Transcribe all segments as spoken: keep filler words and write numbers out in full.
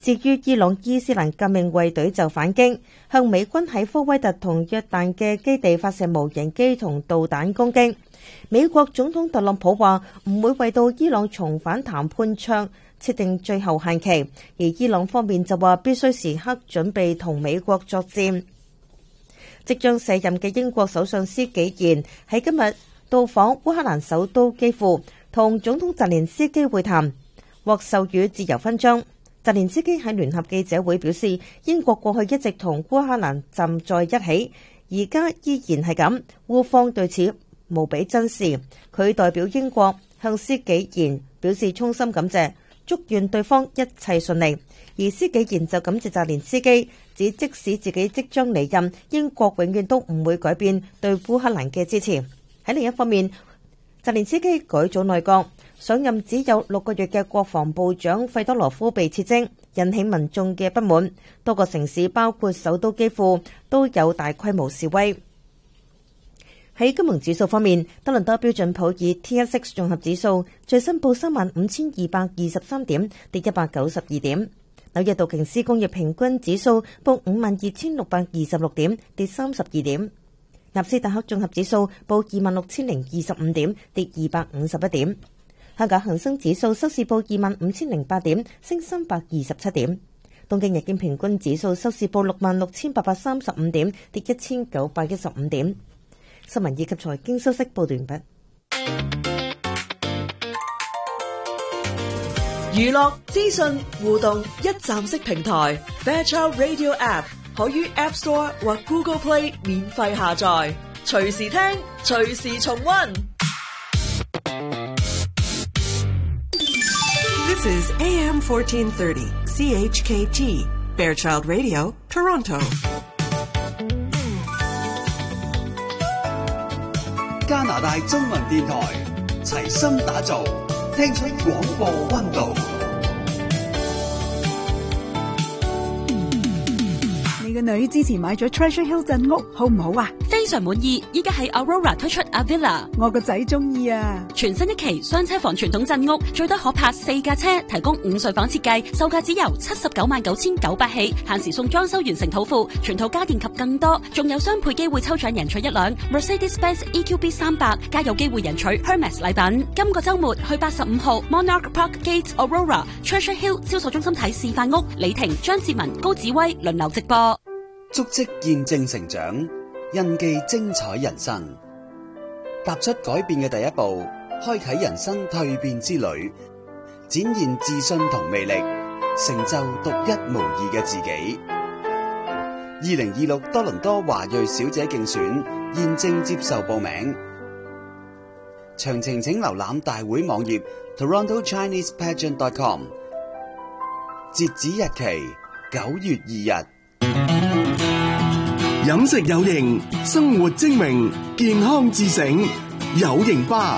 至於伊朗伊斯蘭革命衛隊就反擊，向美軍喺科威特同約旦嘅基地發射無人機同導彈攻擊。美國總統特朗普話唔會為到伊朗重返談判桌設定最後限期，而伊朗方面就話必須時刻準備同美國作戰。即將卸任嘅英國首相施紀賢喺今日到訪烏克蘭首都基輔，同總統澤連斯基會談，獲授予自由勳章。澤連斯基喺聯合記者會表示，英國過去一直同烏克蘭站在一起，而家依然係咁，烏方對此無比珍視。佢代表英國向施紀賢表示衷心感謝，祝願對方一切順利。而施紀賢就感謝澤連斯基，指即使自己即將離任，英國永遠都唔會改變對烏克蘭嘅支持。喺另一方面，澤連斯基改組內閣，上任只有六個月嘅國防部長費多羅夫被撤職，引起民眾嘅不滿。多個城市包括首都基輔都有大規模示威。喺金融指數方面，德倫多標準普爾 T 一百綜合指數最新報三萬五千二百二十三點，跌一百九十二點。紐約道瓊斯工業平均指數報五萬二千六百二十六點，跌三十二點。納斯達克綜合指數報二萬六千零二十五點，跌二百五十一點。香港恒生指數收市報二萬五千零八點，升三百二十七點。東京日經平均指數收市報六萬六千八百三十五點，跌一千九百一十五點。新聞以及財經消息報道完畢。 娛樂資訊互動一站式平台 Fairchild Radio App 可於 App Store 或 Google Play 免費下載，隨時聽，隨時重溫。 This is A M fourteen thirty C H K T Fairchild Radio Toronto。 加拿大中文電台齊心打造，聽取廣播溫度。 你個女之前買咗 Treasure Hill 鎮屋，好唔好啊？ 非常滿意，依家喺 Aurora 推出 Avila， 我個仔中意啊！ 全新一期雙車房傳統鎮屋，最多可泊四架車，提供五睡房設計，售價只由七十九萬九千九百起，限時送裝修完成土庫，全套家電及更多，仲有雙倍機會抽獎贏取一輛 Mercedes-Benz E Q B 三百，加有機會贏取 Hermes 禮品。今個週末去八十五號 Monarch Park Gate Aurora Treasure Hill 銷售中心睇示範屋，李婷、張志文、高子威輪流直播。 足跡見證成長，印記精彩人生，踏出改變嘅第一步，開啟人生蛻變之旅，展現自信同魅力，成就獨一無二嘅自己。二零二六多倫多華裔小姐競選現正接受報名，詳情請瀏覽大會網頁 Toronto Chinese Pageant dot com， 截止日期九月二日。 飲食有型，生活精明，健康自省，有型吧。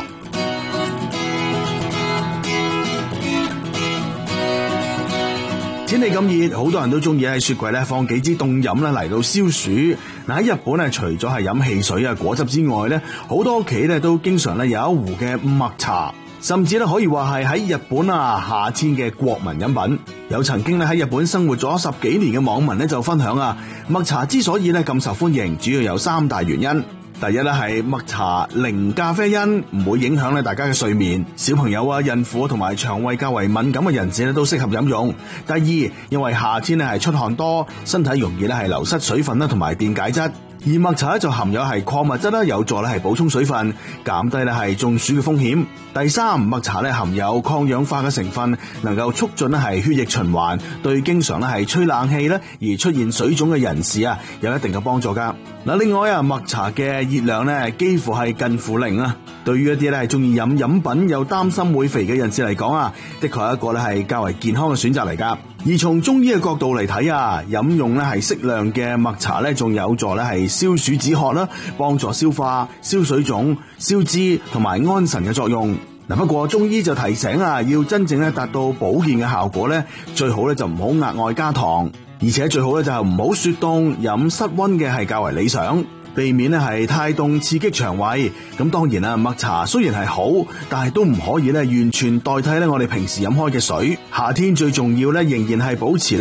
天氣咁熱，好多人都中意喺雪櫃咧放幾支凍飲啦嚟到消暑。嗱，喺日本咧，除咗係飲汽水啊、果汁之外咧，好多屋企咧都經常咧有一壺嘅麥茶。甚至咧可以話係喺日本啊夏天嘅國民飲品。有曾經咧喺日本生活咗十幾年嘅網民咧就分享啊，麥茶之所以咧咁受歡迎，主要有三大原因。第一咧係麥茶零咖啡因，唔會影響咧大家嘅睡眠。小朋友啊、孕婦同埋腸胃較為敏感嘅人士咧都適合飲用。第二，因為夏天咧係出汗多，身體容易咧係流失水分啦同埋電解質。而麥茶咧就含有係礦物質啦，有助咧係補充水分，減低咧係中暑嘅風險。第三，麥茶咧含有抗氧化嘅成分，能夠促進咧係血液循環，對經常咧係吹冷氣咧而出現水腫嘅人士啊有一定嘅幫助噶。嗱，另外啊，麥茶嘅熱量咧幾乎係近乎零啊。對於一啲咧係中意飲飲品又擔心會肥嘅人士嚟講啊，的確係一個咧係較為健康嘅選擇嚟噶。而從中醫嘅角度嚟睇啊，飲用咧係適量嘅麥茶咧，仲有助咧係消暑止渴啦，幫助消化、消水腫、消脂同埋安神嘅作用。嗱，不過中醫就提醒啊，要真正咧達到保健嘅效果咧，最好咧就唔好額外加糖，而且最好咧就係唔好雪凍，飲室溫嘅係較為理想。 避免咧係太凍刺激腸胃。咁當然啦，麥茶雖然係好，但係都唔可以咧完全代替咧我哋平時飲開嘅水。夏天最重要咧仍然係保持